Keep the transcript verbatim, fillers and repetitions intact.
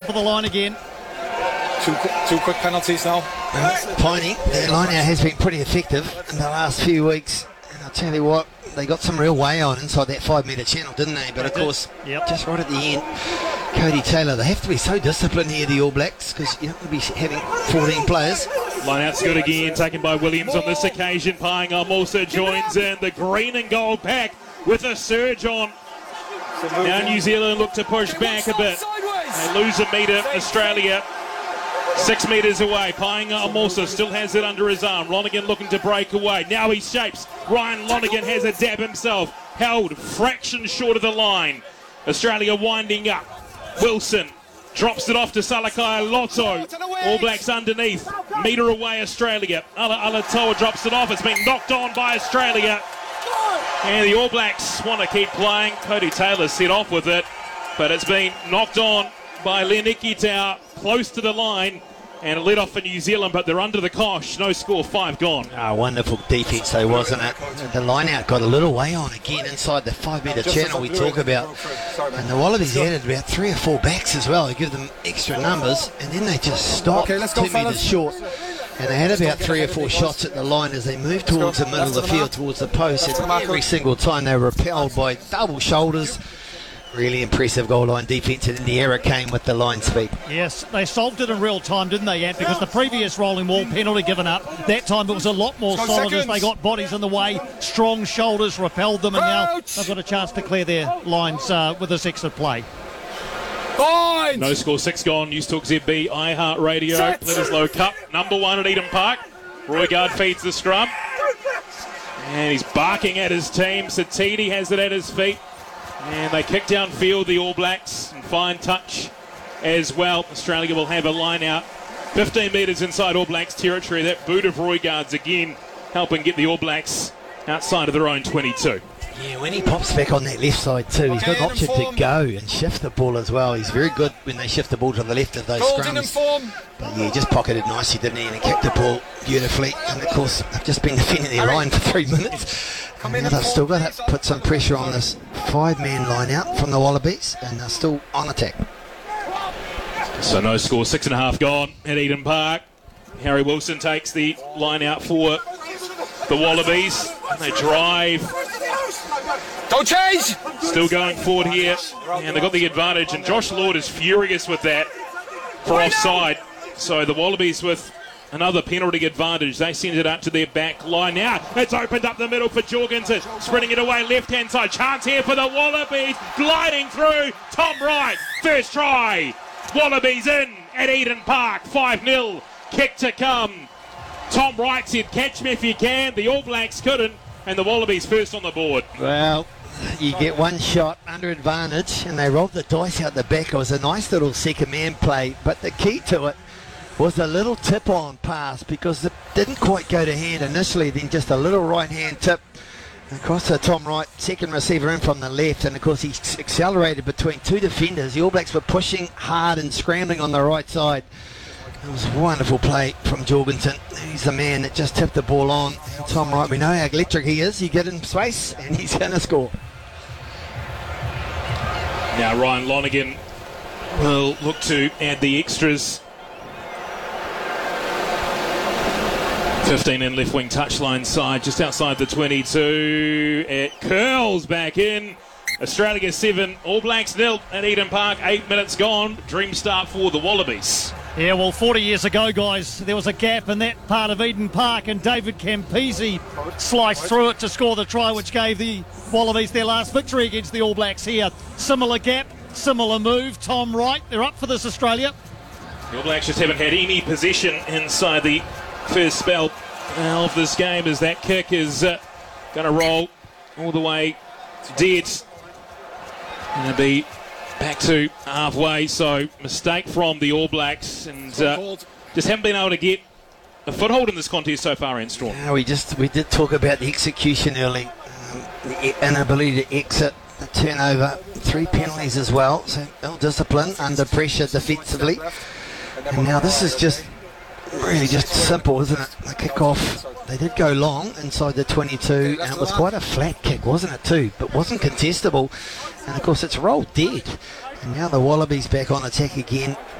of the line again. Two, two quick penalties now. Well, Piney, their line out has been pretty effective in the last few weeks. And I'll tell you what, they got some real way on inside that five metre channel, didn't they? But of course, yep. just right at the end, Cody Taylor, they have to be so disciplined here, the All Blacks, because you don't want to be having fourteen players. Line out's good again, taken by Williams on this occasion. Paenga also joins in the green and gold pack with a surge on. Now New Zealand look to push back a bit. They lose a metre, Australia. Six metres away. Paenga Amosa still has it under his arm. Lonergan looking to break away. Now he shapes. Ryan Lonergan has a dab himself. Held fraction short of the line. Australia winding up. Wilson drops it off to Salakai Lotto. All Blacks underneath. Metre away Australia. Ala Alatoa drops it off. It's been knocked on by Australia. And the All Blacks want to keep playing. Cody Taylor set off with it. But it's been knocked on by Leniki Tau close to the line. And a let off for New Zealand, but they're under the cosh. No score, five gone. Ah, wonderful defence though, wasn't it? The line out got a little way on again inside the five metre channel we talk about. And the Wallabies added about three or four backs as well to give them extra numbers. And then they just stopped okay, let's go, two metres short. And they had about three or four shots at the line as they moved towards the middle of the field, towards the post. And every single time they were repelled by double shoulders. Really impressive goal line defence, and the error came with the line speed. Yes, they solved it in real time, didn't they, Ant? Because the previous rolling ball penalty given up, that time it was a lot more solid as they got bodies in the way, strong shoulders repelled them, and now they've got a chance to clear their lines uh, with this exit play. Fine. No score, six gone. News Talk Z B, iHeartRadio, Bledisloe Cup, number one at Eden Park. Roygaard feeds the scrum. And he's barking at his team. Satidi has it at his feet. And they kick downfield, the All Blacks, and fine touch as well. Australia will have a line out fifteen metres inside All Blacks territory. That boot of Roygaard's again helping get the All Blacks outside of their own twenty-two. Yeah, when he pops back on that left side too, he's got an option to go and shift the ball as well. He's very good when they shift the ball to the left of those scrums. But yeah, he just pocketed nicely, didn't he? And he kicked the ball beautifully. And of course, they've just been defending their line for three minutes. And now they've still got to put some pressure on this five-man line out from the Wallabies, and they're still on attack. So no score, six and a half gone at Eden Park. Harry Wilson takes the line out for the Wallabies. They drive. Don't change! Still going forward here, and they've got the advantage, and Josh Lord is furious with that for offside. So the Wallabies with another penalty advantage. They send it up to their back line now. It's opened up the middle for Jorgensen. Spreading it away left-hand side. Chance here for the Wallabies. Gliding through. Tom Wright. First try. Wallabies in at Eden Park. five nil. Kick to come. Tom Wright said, catch me if you can. The All Blacks couldn't. And the Wallabies first on the board. Well, you get one shot under advantage, and they rolled the dice out the back. It was a nice little second man play. But the key to it was a little tip-on pass, because it didn't quite go to hand initially, then just a little right-hand tip across to Tom Wright, second receiver in from the left, and of course he accelerated between two defenders. The All Blacks were pushing hard and scrambling on the right side. It was a wonderful play from Jorgensen. He's the man that just tipped the ball on. And Tom Wright, we know how electric he is. You get in space and he's going to score. Now Ryan Lonergan will look to add the extras. fifteen in left wing touchline side, just outside the twenty-two. It curls back in. Australia seven, All Blacks nil at Eden Park. Eight minutes gone. Dream start for the Wallabies. Yeah, well, forty years ago, guys, there was a gap in that part of Eden Park, and David Campese sliced through it to score the try, which gave the Wallabies their last victory against the All Blacks here. Similar gap, similar move. Tom Wright, they're up for this, Australia. The All Blacks just haven't had any possession inside the first spell of this game, as that kick is uh, going to roll all the way dead. Going to be back to halfway, so mistake from the All Blacks, and uh, just haven't been able to get a foothold in this contest so far, Ian Storm. Yeah, we just we did talk about the execution early, um, the inability to exit, the turnover, three penalties as well, so ill discipline under pressure defensively. And now this is just really just simple, isn't it? The kick off, they did go long inside the twenty-two, and it was quite a flat kick, wasn't it too, but wasn't contestable, and of course it's rolled dead. And now the Wallabies back on attack again.